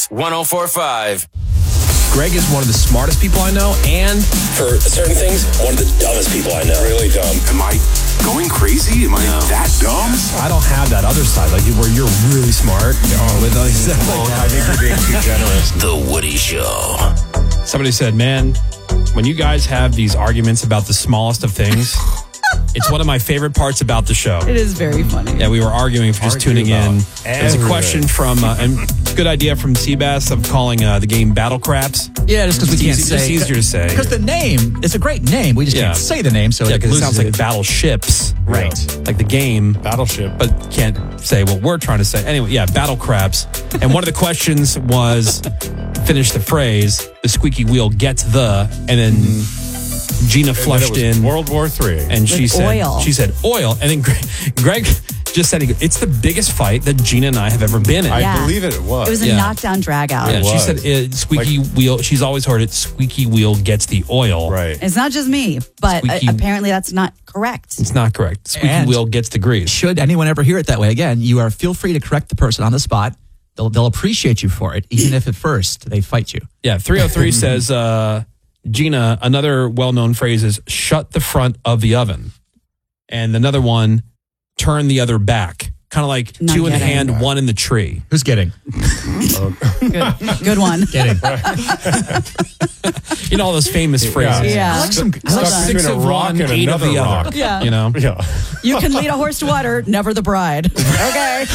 ALT 104.5. Greg is one of the smartest people I know, and for certain things, one of the dumbest people I know. Really dumb. Am I going crazy? Am I that dumb? I don't have that other side, like where you're really smart. With like stuff like that. I think you're being too generous. The Woody Show. Somebody said, man, when you guys have these arguments about the smallest of things, it's one of my favorite parts about the show. It is very funny. Yeah, we were arguing for just tuning in. There's a question from, and good idea from Seabass of calling the game Battle Craps. Yeah, just because we can't say. It's easier to say. Because the name, it's a great name. We just can't say the name. So because it sounds like battleships. Right. Like the game. Battleship. But can't say what we're trying to say. Anyway, yeah, Battle Craps. And one of the questions was, finish the phrase, the squeaky wheel gets the, and then Gina flushed in World War III. and she said oil. oil. And then Greg just said, it's the biggest fight that Gina and I have ever been in. I believe it was. It was a knockdown drag out. Yeah, she said squeaky wheel. She's always heard it. Squeaky wheel gets the oil. Right. It's not just me, but apparently that's not correct. It's not correct. Squeaky wheel gets the grease. Should anyone ever hear it that way again, feel free to correct the person on the spot. They'll appreciate you for it, even if at first they fight you. Yeah, 303 says, Gina, another well-known phrase is shut the front of the oven. And another one, turn the other back. Kind of like Not two in the getting. hand, one in the tree. Who's getting? Good one. Getting. You know all those famous phrases. Yeah. I like some. Stuck Six between of a rock one, and 8 of another the rock. other. Yeah. You know? Yeah. You can lead a horse to water, never the bride. Okay.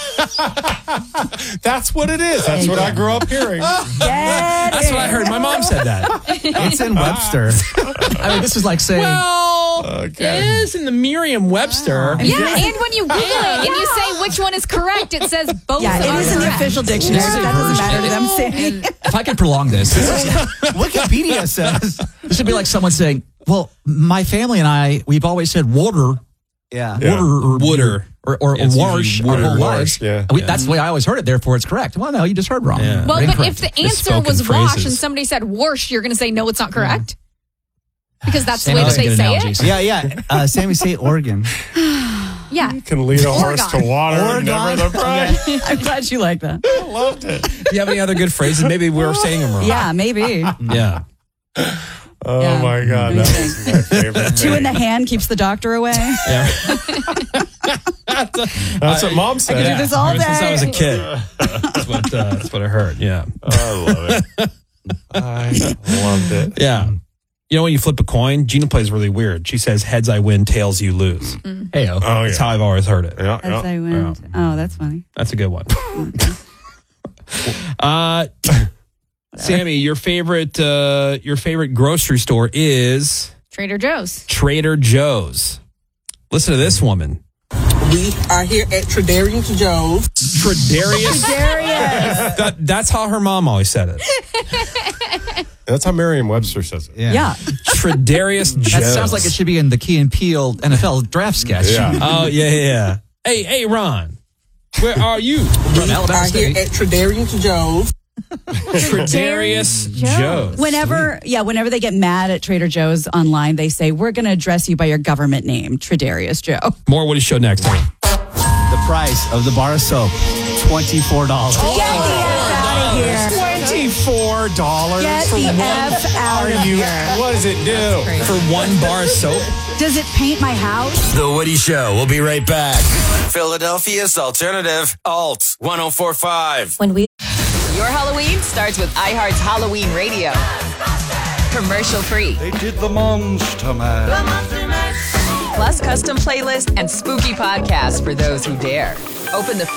That's what it is. That's what I grew up hearing. That's what I heard. My mom said that. It's in Webster. I mean, this is like saying. Well, it is in the Merriam-Webster. Yeah, and when you Google it and you say which one is correct, it says both Yeah, are it is in the correct. official dictionary, but that doesn't matter to them saying. If I could prolong this, Wikipedia says this would be like someone saying, "Well, my family and we've always said water, Wooder. or It's wash usually our whole water. lives." Yeah. That's the way I always heard it. Therefore, it's correct. Well, no, you just heard wrong. Yeah. Well, but if the answer Spoken was wash phrases. and somebody said wash, you're going to say no, it's not correct? Because that's the Sammy way that doesn't they get say analogies. it? Yeah. Sammy say Oregon. Yeah. Can lead a horse to water and never the bride. I'm glad you like that. I loved it. Do you have any other good phrases? Maybe we were saying them wrong. Yeah, maybe. Yeah. Oh Yeah. my God. That was my favorite Two in thing. the hand keeps the doctor away. Yeah. That's what Mom said. do this all Ever since I was a day. kid. That's what I heard. Yeah. I love it. I loved it. Yeah. You know when you flip a coin, Gina plays really weird. She says, heads I win, tails you lose. Hey-o. Oh, That's how I've always heard it. Yeah, As I went. Oh, that's funny. That's a good one. Sammy, your favorite grocery store is Trader Joe's. Trader Joe's. Listen to this woman. We are here at Tradarius Joe's. Tradarius. That's how her mom always said it. That's how Merriam-Webster says it. Yeah. Tradarius Joe's. That sounds like it should be in the Key and Peele NFL draft sketch. Yeah. Oh, yeah. Hey, Ron. Where are you? From We Alabama are here State. at Tradarius Joe's. Tradarius Joe's. Whenever they get mad at Trader Joe's online, they say, we're going to address you by your government name, Tradarius Joe. More Woody Show next time. The price of the bar of soap, $24. $24 Get the F out of here. What does it do? For one bar of soap? Does it paint my house? The Woody Show. We'll be right back. Philadelphia's alternative, ALT 104.5. Your Halloween starts with iHeart's Halloween Radio. Commercial free. They did the Monster Mash. Plus custom playlist and spooky podcasts for those who dare. Open the